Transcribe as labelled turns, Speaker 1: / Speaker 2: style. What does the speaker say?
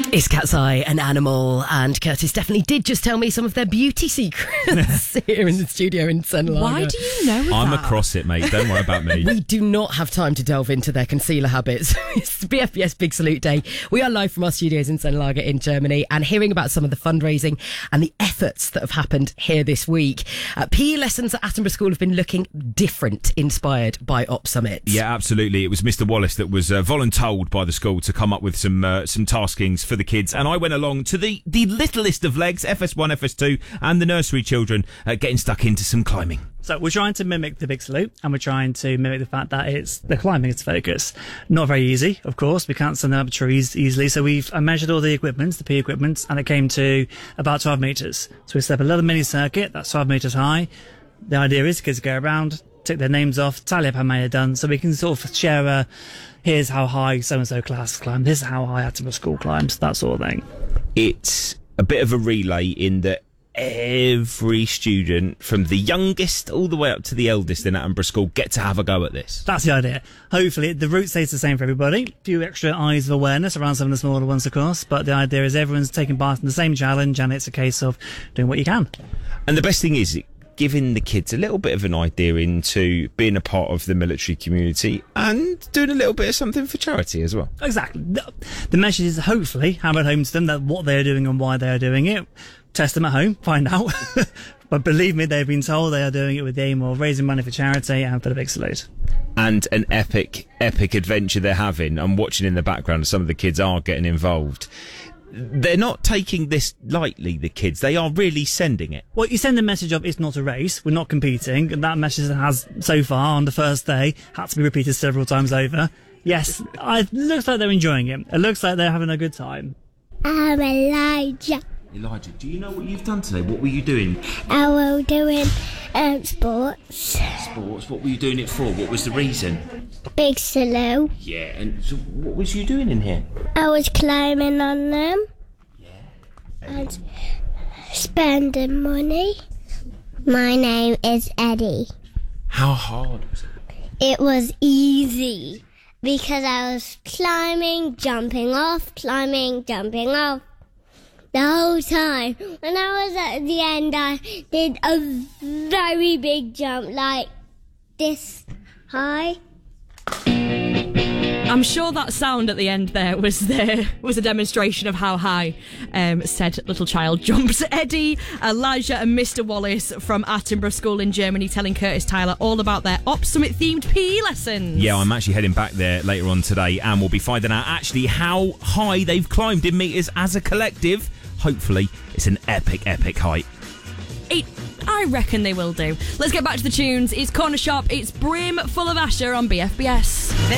Speaker 1: Is Cat's Eye an animal? And Curtis definitely did just tell me some of their beauty secrets here in the studio in Senlaga.
Speaker 2: Why do you know that?
Speaker 3: I'm across it, mate. Don't worry about me.
Speaker 1: We do not have time to delve into their concealer habits. It's BFBS Big Salute Day. We are live from our studios in Senlaga in Germany and hearing about some of the fundraising and the efforts that have happened here this week. PE lessons at Attenborough School have been looking different, inspired by Op Summits.
Speaker 3: Yeah, absolutely. It was Mr. Wallace that was voluntold by the school to come up with some taskings for the kids, and I went along to the littlest of legs, FS1, FS2, and the nursery children getting stuck into some climbing.
Speaker 4: So we're trying to mimic the Big Salute, and we're trying to mimic the fact that it's the climbing is focus. Not very easy, of course. We can't send them up trees easily. So I measured all the equipment, the PE equipment, and it came to about 12 metres. So we set up a little mini circuit that's 12 metres high. The idea is kids go around, take their names off, tally up how many are done, so we can sort of share here's how high so-and-so class climbed, this is how high Attenborough School climbs, that sort of thing.
Speaker 3: It's a bit of a relay in that every student, from the youngest all the way up to the eldest in Attenborough School, get to have a go at this.
Speaker 4: That's the idea. Hopefully, the route stays the same for everybody. A few extra eyes of awareness around some of the smaller ones, of course, but the idea is everyone's taking part in the same challenge, and it's a case of doing what you can.
Speaker 3: And the best thing is giving the kids a little bit of an idea into being a part of the military community and doing a little bit of something for charity as well.
Speaker 4: Exactly. The message is hopefully hammered home to them that what they are doing and why they are doing it. Test them at home, find out. But believe me, they've been told they are doing it with the aim of raising money for charity and for the Big Salute.
Speaker 3: And an epic adventure they're having. I'm watching in the background, some of the kids are getting involved. They're not taking this lightly, the kids. They are really sending it.
Speaker 4: Well, you send a message of it's not a race, we're not competing, and that message has, so far, on the first day, had to be repeated several times over. Yes, it looks like they're enjoying it. It looks like they're having a good time.
Speaker 5: I'm Elijah.
Speaker 3: Elijah, do you know what you've done today? What were you doing?
Speaker 5: I was doing sports.
Speaker 3: Sports? What were you doing it for? What was the reason?
Speaker 5: Big Salute.
Speaker 3: Yeah, and so what was you doing in here?
Speaker 5: I was climbing on them.
Speaker 3: Yeah.
Speaker 5: And spending money. My name is Eddie.
Speaker 3: How hard was it?
Speaker 5: It was easy because I was climbing, jumping off, climbing, jumping off. The whole time. When I was at the end, I did a very big jump, like this high.
Speaker 2: I'm sure that sound at the end there was a demonstration of how high said little child jumps. Eddie, Elijah and Mr. Wallace from Attenborough School in Germany telling Curtis Tyler all about their Op Summit themed PE lessons.
Speaker 3: Yeah, I'm actually heading back there later on today, and we'll be finding out actually how high they've climbed in metres as a collective. Hopefully it's an epic height.
Speaker 2: I reckon they will do. Let's get back to the tunes. It's Corner Shop. It's Brim full of Asher on BFBS.